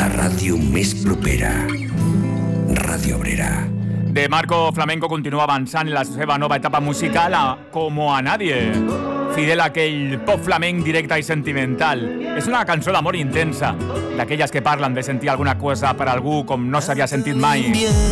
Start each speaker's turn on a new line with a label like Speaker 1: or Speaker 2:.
Speaker 1: la ràdio més propera. Ràdio Obrera.
Speaker 2: De Marco Flamenco continua avançant en la seva nova etapa musical a Como a Nadie. Fidel a aquell pop flamenc directe i sentimental. És una cançó d'amor intensa, d'aquelles que parlen de sentir alguna cosa per algú com no s'havia sentit mai.